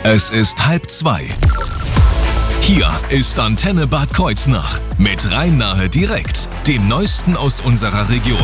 Es ist 1:30. Hier ist Antenne Bad Kreuznach mit Rhein-Nahe direkt, dem Neuesten aus unserer Region.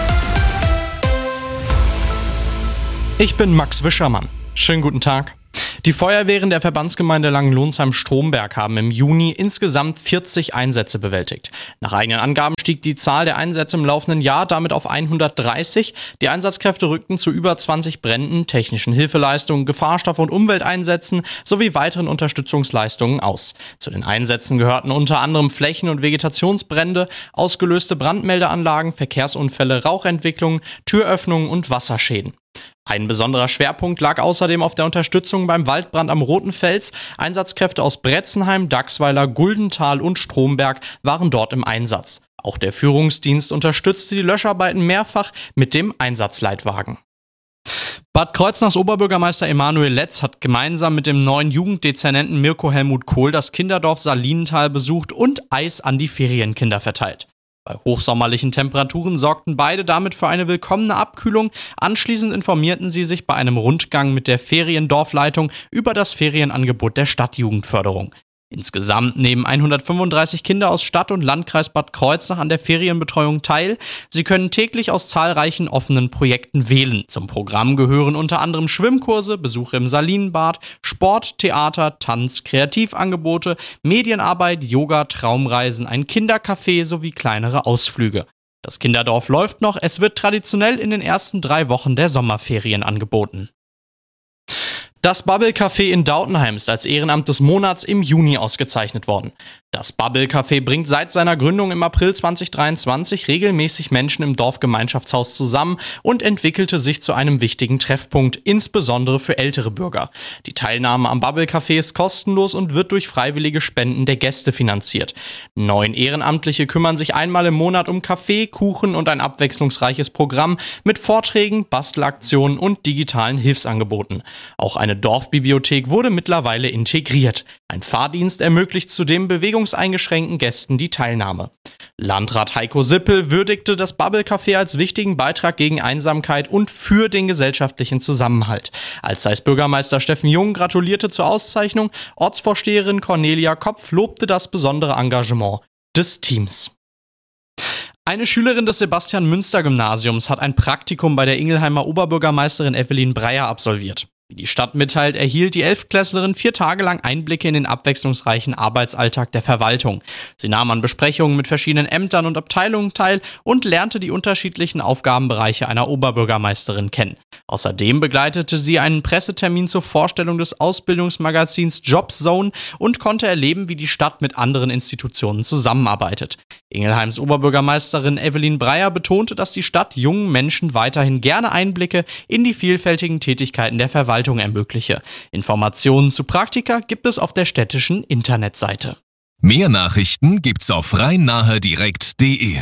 Ich bin Max Wischermann. Schönen guten Tag. Die Feuerwehren der Verbandsgemeinde Langenlonsheim-Stromberg haben im Juni insgesamt 40 Einsätze bewältigt. Nach eigenen Angaben stieg die Zahl der Einsätze im laufenden Jahr damit auf 130. Die Einsatzkräfte rückten zu über 20 Bränden, technischen Hilfeleistungen, Gefahrstoff- und Umwelteinsätzen sowie weiteren Unterstützungsleistungen aus. Zu den Einsätzen gehörten unter anderem Flächen- und Vegetationsbrände, ausgelöste Brandmeldeanlagen, Verkehrsunfälle, Rauchentwicklung, Türöffnungen und Wasserschäden. Ein besonderer Schwerpunkt lag außerdem auf der Unterstützung beim Waldbrand am Roten Fels. Einsatzkräfte aus Bretzenheim, Dachsweiler, Guldental und Stromberg waren dort im Einsatz. Auch der Führungsdienst unterstützte die Löscharbeiten mehrfach mit dem Einsatzleitwagen. Bad Kreuznachs Oberbürgermeister Emanuel Letz hat gemeinsam mit dem neuen Jugenddezernenten Mirko Helmut Kohl das Kinderdorf Salinental besucht und Eis an die Ferienkinder verteilt. Bei hochsommerlichen Temperaturen sorgten beide damit für eine willkommene Abkühlung. Anschließend informierten sie sich bei einem Rundgang mit der Feriendorfleitung über das Ferienangebot der Stadtjugendförderung. Insgesamt nehmen 135 Kinder aus Stadt und Landkreis Bad Kreuznach an der Ferienbetreuung teil. Sie können täglich aus zahlreichen offenen Projekten wählen. Zum Programm gehören unter anderem Schwimmkurse, Besuche im Salinenbad, Sport, Theater, Tanz, Kreativangebote, Medienarbeit, Yoga, Traumreisen, ein Kindercafé sowie kleinere Ausflüge. Das Kinderdorf läuft noch, es wird traditionell in den ersten 3 Wochen der Sommerferien angeboten. Das Bubble Café in Dautenheim ist als Ehrenamt des Monats im Juni ausgezeichnet worden. Das Bubble Café bringt seit seiner Gründung im April 2023 regelmäßig Menschen im Dorfgemeinschaftshaus zusammen und entwickelte sich zu einem wichtigen Treffpunkt, insbesondere für ältere Bürger. Die Teilnahme am Bubble Café ist kostenlos und wird durch freiwillige Spenden der Gäste finanziert. 9 Ehrenamtliche kümmern sich einmal im Monat um Kaffee, Kuchen und ein abwechslungsreiches Programm mit Vorträgen, Bastelaktionen und digitalen Hilfsangeboten. Auch eine Dorfbibliothek wurde mittlerweile integriert. Ein Fahrdienst ermöglicht zudem bewegungseingeschränkten Gästen die Teilnahme. Landrat Heiko Sippel würdigte das Bubble Café als wichtigen Beitrag gegen Einsamkeit und für den gesellschaftlichen Zusammenhalt. Alzeyrs Steffen Jung gratulierte zur Auszeichnung. Ortsvorsteherin Cornelia Kopf lobte das besondere Engagement des Teams. Eine Schülerin des Sebastian-Münster-Gymnasiums hat ein Praktikum bei der Ingelheimer Oberbürgermeisterin Evelyn Breyer absolviert. Wie die Stadt mitteilt, erhielt die 11-Klässlerin 4 Tage lang Einblicke in den abwechslungsreichen Arbeitsalltag der Verwaltung. Sie nahm an Besprechungen mit verschiedenen Ämtern und Abteilungen teil und lernte die unterschiedlichen Aufgabenbereiche einer Oberbürgermeisterin kennen. Außerdem begleitete sie einen Pressetermin zur Vorstellung des Ausbildungsmagazins Jobzone und konnte erleben, wie die Stadt mit anderen Institutionen zusammenarbeitet. Ingelheims Oberbürgermeisterin Evelyn Breyer betonte, dass die Stadt jungen Menschen weiterhin gerne Einblicke in die vielfältigen Tätigkeiten der Verwaltung ermögliche. Informationen zu Praktika gibt es auf der städtischen Internetseite. Mehr Nachrichten gibt's auf rhein-nahe-direkt.de.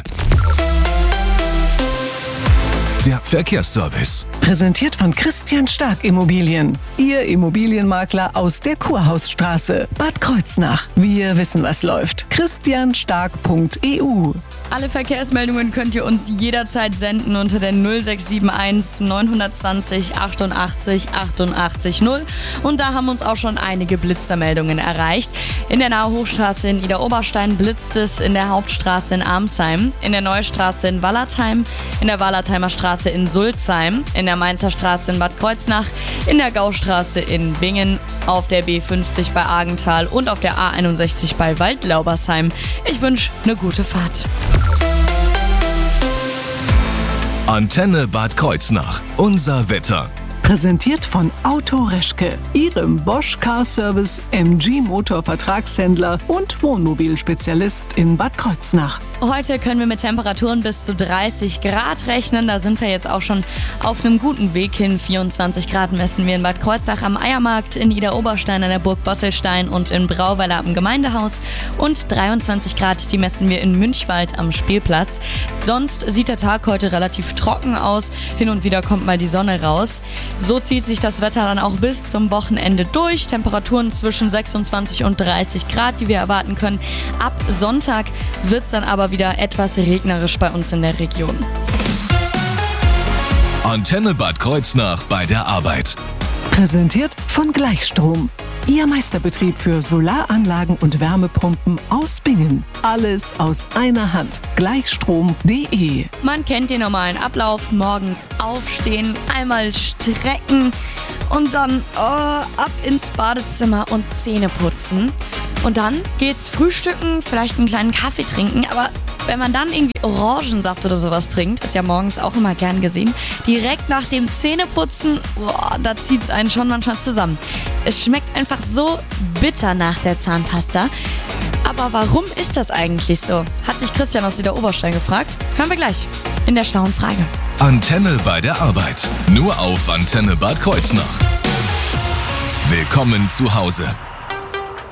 Der Verkehrsservice. Präsentiert von Christian Stark Immobilien. Ihr Immobilienmakler aus der Kurhausstraße, Bad Kreuznach. Wir wissen, was läuft. christianstark.eu. Alle Verkehrsmeldungen könnt ihr uns jederzeit senden unter der 0671 920 88 88 0. Und da haben uns auch schon einige Blitzermeldungen erreicht. In der Nahe Hochstraße in Idar-Oberstein blitzt es, in der Hauptstraße in Armsheim, in der Neustraße in Wallertheim, in der Wallertheimer Straße in Sulzheim, in der Mainzer Straße in Bad Kreuznach, in der Gaustraße in Bingen, auf der B50 bei Argenthal und auf der A61 bei Waldlaubersheim. Ich wünsche eine gute Fahrt. Antenne Bad Kreuznach. Unser Wetter. Präsentiert von Auto Reschke, Ihrem Bosch Car Service MG Motor Vertragshändler und Wohnmobilspezialist in Bad Kreuznach. Heute können wir mit Temperaturen bis zu 30 Grad rechnen. Da sind wir jetzt auch schon auf einem guten Weg hin. 24 Grad messen wir in Bad Kreuznach am Eiermarkt, in Idar-Oberstein an der Burg Bosselstein und in Brauweiler am Gemeindehaus. Und 23 Grad, die messen wir in Münchwald am Spielplatz. Sonst sieht der Tag heute relativ trocken aus. Hin und wieder kommt mal die Sonne raus. So zieht sich das Wetter dann auch bis zum Wochenende durch. Temperaturen zwischen 26 und 30 Grad, die wir erwarten können. Ab Sonntag wird es dann aber wieder etwas regnerisch bei uns in der Region. Antenne Bad Kreuznach bei der Arbeit. Präsentiert von Gleichstrom. Ihr Meisterbetrieb für Solaranlagen und Wärmepumpen aus Bingen. Alles aus einer Hand. Gleichstrom.de. Man kennt den normalen Ablauf. Morgens aufstehen, einmal strecken und dann ab ins Badezimmer und Zähne putzen. Und dann geht's frühstücken, vielleicht einen kleinen Kaffee trinken, aber wenn man dann irgendwie Orangensaft oder sowas trinkt, ist ja morgens auch immer gern gesehen, direkt nach dem Zähneputzen, da zieht's einen schon manchmal zusammen. Es schmeckt einfach so bitter nach der Zahnpasta. Aber warum ist das eigentlich so? Hat sich Christian aus Idar-Oberstein gefragt. Hören wir gleich in der schlauen Frage. Antenne bei der Arbeit. Nur auf Antenne Bad Kreuznach. Willkommen zu Hause.